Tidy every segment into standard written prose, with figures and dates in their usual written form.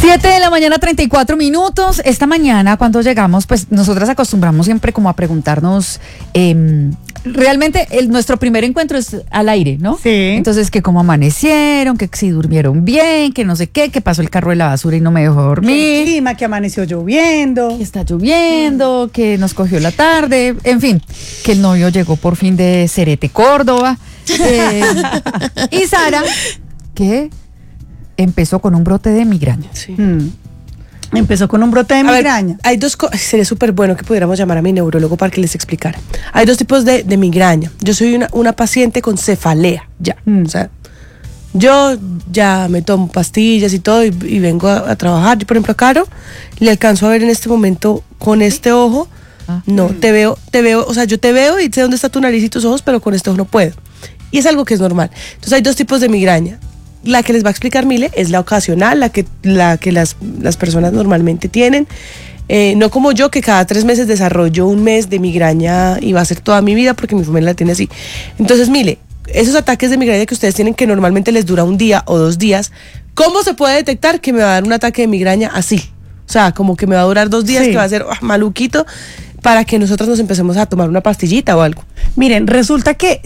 7 de la mañana, 34 minutos. Esta mañana, cuando llegamos, pues nosotras acostumbramos siempre como a preguntarnos, realmente nuestro primer encuentro es al aire, ¿no? Sí. Entonces, que cómo amanecieron, que si durmieron bien, que no sé qué, que pasó el carro de la basura y no me dejó dormir. El clima, que amaneció lloviendo. Que está lloviendo, que nos cogió la tarde, en fin, que el novio llegó por fin de Cerete, Córdoba. Y Sara, que empezó con un brote de migraña. Sí. Empezó con un brote de migraña. Ver, hay dos cosas. Sería súper bueno que pudiéramos llamar a mi neurólogo para que les explicara. Hay dos tipos de migraña. Yo soy una paciente con cefalea, ya. O sea, yo ya me tomo pastillas y todo y vengo a trabajar. Yo, por ejemplo, a Caro le alcanzo a ver en este momento con este ojo. No, te veo, o sea, yo te veo y sé dónde está tu nariz y tus ojos, pero con este ojo no puedo. Y es algo que es normal. Entonces hay dos tipos de migraña. La que les va a explicar Mile es la ocasional, la que las personas normalmente tienen. No como yo, que cada 3 meses desarrollo un mes de migraña y va a ser toda mi vida porque mi familia la tiene así. Entonces, Mile, esos ataques de migraña que ustedes tienen que normalmente les dura 1 día o 2 días, ¿cómo se puede detectar que me va a dar un ataque de migraña así? O sea, como que me va a durar 2 días, Sí. que va a ser maluquito, para que nosotros nos empecemos a tomar una pastillita o algo. Miren, resulta que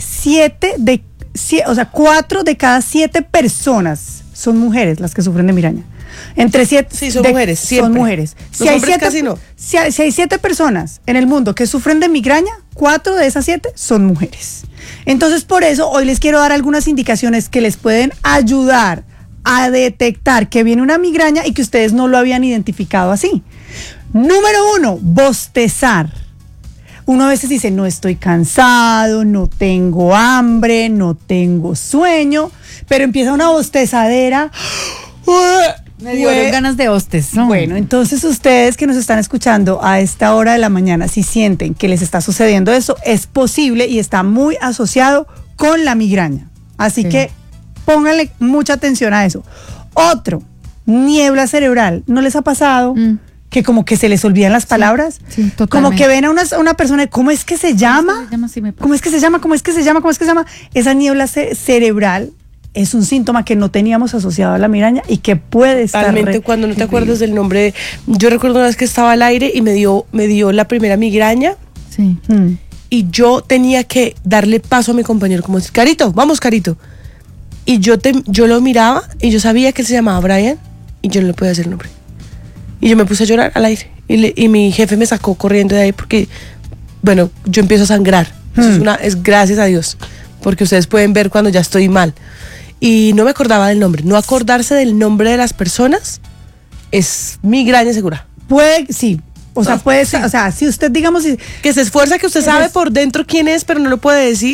4 de cada 7 personas son mujeres las que sufren de migraña. Entre 7 Sí, son mujeres, siempre. Son mujeres. Los hombres casi no. Si hay 7 personas en el mundo que sufren de migraña, 4 de esas 7 son mujeres. Entonces, por eso hoy les quiero dar algunas indicaciones que les pueden ayudar a detectar que viene una migraña y que ustedes no lo habían identificado así. Número 1, bostezar. Uno a veces dice, no estoy cansado, no tengo hambre, no tengo sueño, pero empieza una bostezadera. Me dieron ganas de hostes, ¿no? Bueno, entonces ustedes que nos están escuchando a esta hora de la mañana, si sienten que les está sucediendo eso, es posible y está muy asociado con la migraña. Así que pónganle mucha atención a eso. Otro, niebla cerebral. ¿No les ha pasado? Que como que se les olvidan las palabras, sí, totalmente. como que ven a una persona, ¿cómo es que se llama? ¿Cómo es que se llama? Esa niebla cerebral es un síntoma que no teníamos asociado a la migraña y que puede estar Realmente cuando no te acuerdas del nombre. Yo recuerdo una vez que estaba al aire y me dio la primera migraña. Sí. Y yo tenía que darle paso a mi compañero, como decir, Carito, vamos Carito. Y yo lo miraba y yo sabía que él se llamaba Brian y yo no le podía decir el nombre. Y yo me puse a llorar al aire. Y mi jefe me sacó corriendo de ahí porque, bueno, yo empiezo a sangrar. Eso es gracias a Dios. Porque ustedes pueden ver cuando ya estoy mal. Y no me acordaba del nombre. No acordarse del nombre de las personas es migraña segura. Puede, sí. O sea, puede ser, o sea, si usted, digamos, Que se esfuerza, que usted sabe por dentro quién es, pero no lo puede decir.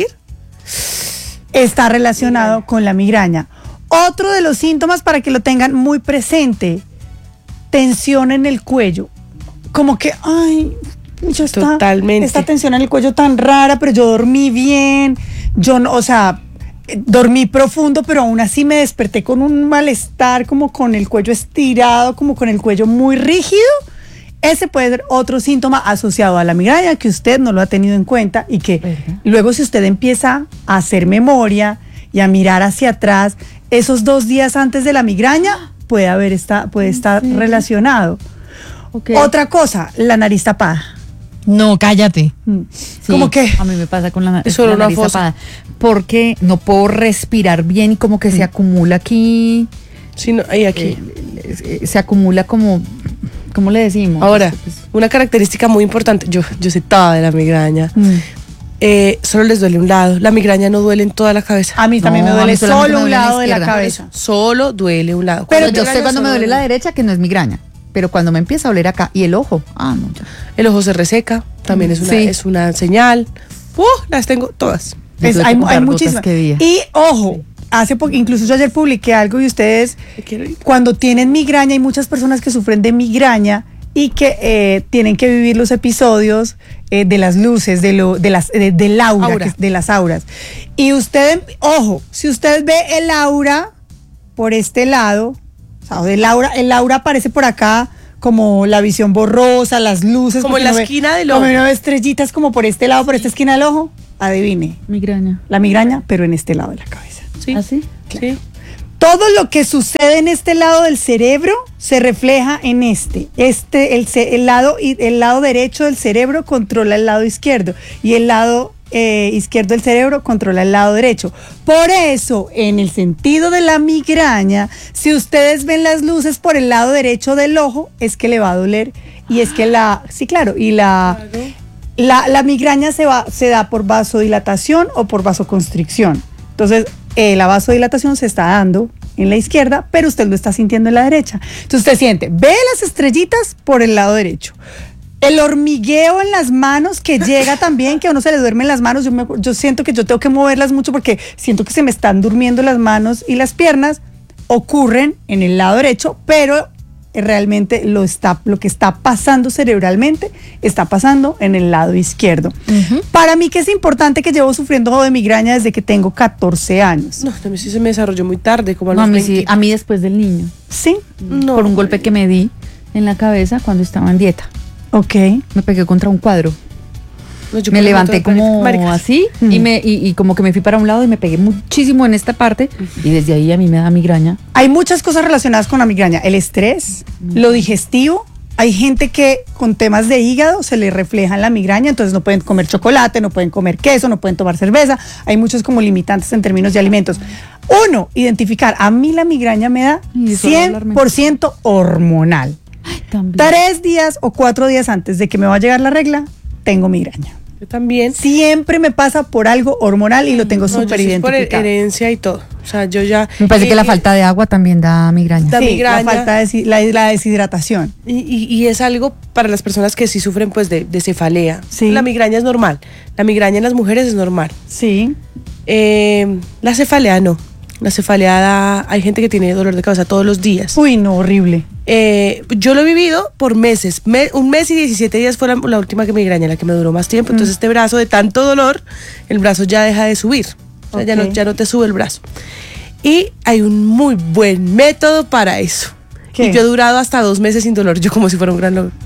está relacionado con la migraña. Otro de los síntomas para que lo tengan muy presente, tensión en el cuello. Como que, ay, ya está. Totalmente. Esta tensión en el cuello tan rara, pero yo dormí bien. Yo no, o sea, dormí profundo, pero aún así me desperté con un malestar, como con el cuello estirado, como con el cuello muy rígido. Ese puede ser otro síntoma asociado a la migraña que usted no lo ha tenido en cuenta y que luego si usted empieza a hacer memoria y a mirar hacia atrás, esos 2 días antes de la migraña puede estar relacionado. Okay. Otra cosa, la nariz tapada. No, cállate. Sí, ¿Cómo qué? A mí me pasa con la Es solo una nariz fosa. tapada. Porque no puedo respirar bien y como que se acumula aquí. Sí, no, ahí aquí. Se acumula como, ¿cómo le decimos? Ahora, una característica muy importante, yo sé toda de la migraña. Solo les duele un lado. La migraña no duele en toda la cabeza. A mí también No, me a mí duele solamente solo me un duele la lado de la izquierda. cabeza. Solo duele un lado. Pero Cuando yo sé cuando me duele la solo derecha que no es migraña. Pero cuando me empieza a doler acá y el ojo, no, ya. el ojo se reseca, también es una señal. Las tengo todas. Yo tuve que Hay comprar gotas muchísimas. que día. Y ojo, incluso yo ayer publiqué algo y ustedes, cuando tienen migraña, hay muchas personas que sufren de migraña y que tienen que vivir los episodios de las luces, del aura, Aura. de las auras. Y usted, ojo, si usted ve el aura por este lado, o sea, el aura aparece por acá como la visión borrosa, las luces. Como en la esquina del ojo. Como uno ve estrellitas como por este lado, por esta esquina del ojo. Adivine. Migraña. La migraña, pero en este lado de la cabeza. Sí. ¿Así? Sí. Todo lo que sucede en este lado del cerebro se refleja en el lado derecho del cerebro controla el lado izquierdo y el lado izquierdo del cerebro controla el lado derecho. Por eso, en el sentido de la migraña, si ustedes ven las luces por el lado derecho del ojo, es que le va a doler. Y es que la migraña se da por vasodilatación o por vasoconstricción. Entonces, la vasodilatación se está dando en la izquierda, pero usted lo está sintiendo en la derecha. Entonces usted siente, ve las estrellitas por el lado derecho. El hormigueo en las manos que llega también, que a uno se le duermen las manos. Yo siento que yo tengo que moverlas mucho porque siento que se me están durmiendo las manos y las piernas. Ocurren en el lado derecho, pero realmente lo que está pasando cerebralmente está pasando en el lado izquierdo. Para mí, que es importante, que llevo sufriendo de migraña desde que tengo 14 años. No, a mí sí se me desarrolló muy tarde, como a No, los a mí 20. sí, a mí después del niño. ¿Sí? No, Por un golpe que me di en la cabeza cuando estaba en dieta. Ok. Me pegué contra un cuadro. No, yo Me por el levanté montón de como maricas. así y como que me fui para un lado y me pegué muchísimo en esta parte y desde ahí a mí me da migraña. Hay muchas cosas relacionadas con la migraña. El estrés, lo digestivo. Hay gente que con temas de hígado se le refleja en la migraña, entonces no pueden comer chocolate, no pueden comer queso, no pueden tomar cerveza. Hay muchos como limitantes en términos de alimentos. Uno, identificar. A mí la migraña me da Y eso 100% hormonal. Ay, también. 3 días o 4 días antes de que me va a llegar la regla, tengo migraña. Yo también. Siempre me pasa por algo hormonal y lo tengo No, yo súper sí es por identificado. herencia y todo. O sea, yo ya... Me parece que la falta de agua también da migraña. Da Sí, migraña. la falta de la deshidratación. Y es algo para las personas que sí sufren pues de cefalea. Sí. La migraña es normal. La migraña en las mujeres es normal. Sí. La cefalea no. La cefalea hay gente que tiene dolor de cabeza todos los días. Uy, no, horrible. Yo lo he vivido por meses. Un mes y 17 días fue la última que migraña, la que me duró más tiempo. Entonces este brazo, de tanto dolor, el brazo ya deja de subir. O sea, Ok. ya no te sube el brazo. Y hay un muy buen método para eso. ¿Qué? Y yo he durado hasta 2 meses sin dolor, yo como si fuera un gran logro.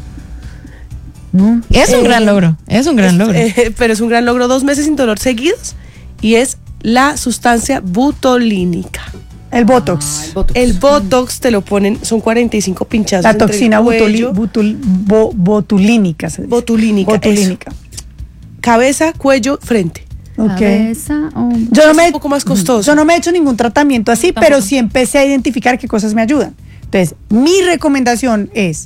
¿No? Es un gran logro, es un gran logro. Pero es un gran logro, 2 meses sin dolor seguidos. Y es la sustancia butolínica. El Botox. El Botox te lo ponen, son 45 pinchazos. La entre el toxina cuello. botulínica. Se dice. Botulínica, Botulínica. Cabeza, cuello, frente. Ok. Cabeza, hombro. Yo no Es me, un poco más costoso. Yo no me he hecho ningún tratamiento así, pero sí empecé a identificar qué cosas me ayudan. Entonces, mi recomendación es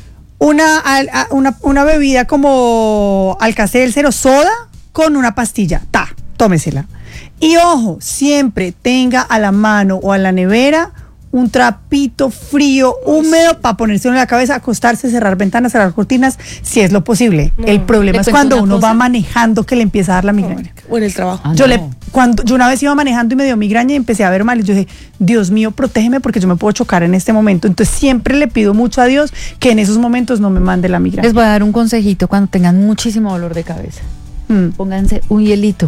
una bebida como Alka-Seltzer o soda con una pastilla. Tómesela. Y ojo, siempre tenga a la mano o a la nevera un trapito frío, húmedo, para ponérselo en la cabeza, acostarse, cerrar ventanas, cerrar cortinas, si es lo posible. El problema ¿Le es cuento cuando una uno cosa? va manejando que le empieza a dar la migraña. O en el trabajo. Ah, Yo, no. yo una vez iba manejando y me dio migraña y empecé a ver mal y yo dije, Dios mío, protégeme porque yo me puedo chocar en este momento. Entonces siempre le pido mucho a Dios que en esos momentos no me mande la migraña. Les voy a dar un consejito cuando tengan muchísimo dolor de cabeza. Pónganse un hielito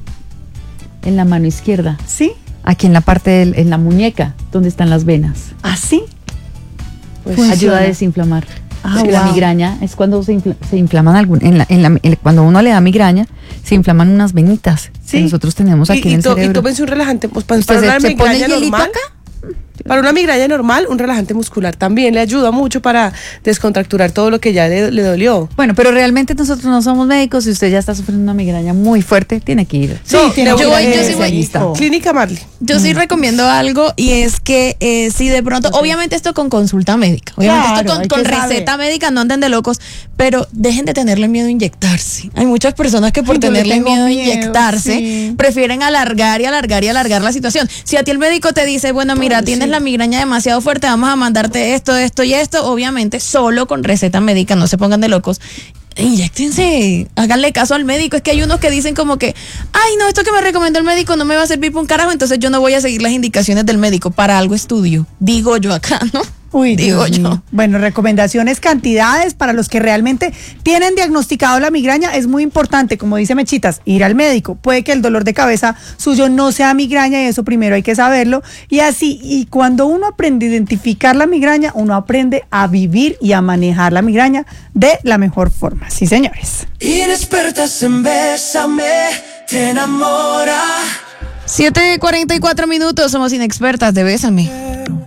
en la mano izquierda, ¿Sí? aquí en la parte en la muñeca, donde están las venas. ¿Así? Pues, Ayuda a desinflamar. Ah, Porque la wow. migraña es cuando se inflaman cuando uno le da migraña, se inflaman unas venitas Sí. que nosotros tenemos aquí en el y cerebro. tómense un relajante. Pues, para ¿Usted una se pone migraña hielito normal. acá? Para una migraña normal, un relajante muscular también le ayuda mucho para descontracturar todo lo que ya le dolió. Bueno, pero realmente nosotros no somos médicos. Si usted ya está sufriendo una migraña muy fuerte, tiene que ir. Sí, tiene yo que voy- ir yo al sí voy- especialista. Clínica Marley. Yo sí recomiendo algo y es que si de pronto, obviamente esto con consulta médica, obviamente Claro, esto hay con que saber. receta médica, no anden de locos, pero dejen de tenerle miedo a inyectarse. Hay muchas personas que por Ay, yo le tenerle tengo miedo a miedo, inyectarse sí. prefieren alargar y alargar y alargar la situación. Si a ti el médico te dice, bueno, mira, tienes la migraña demasiado fuerte, vamos a mandarte esto, esto y esto, obviamente solo con receta médica, no se pongan de locos. Inyéctense, háganle caso al médico. Es que hay unos que dicen como que, ay, no, esto que me recomendó el médico no me va a servir para un carajo, entonces yo no voy a seguir las indicaciones del médico. Para algo estudio, digo yo acá, ¿no? Uy, digo Dios yo. mío. Bueno, recomendaciones, cantidades para los que realmente tienen diagnosticado la migraña. Es muy importante, como dice Mechitas, ir al médico. Puede que el dolor de cabeza suyo no sea migraña y eso primero hay que saberlo. Y así, y cuando uno aprende a identificar la migraña, uno aprende a vivir y a manejar la migraña de la mejor forma. Sí, señores. Inexpertas en Bésame, te enamora. 7:44 minutos, somos inexpertas de Bésame.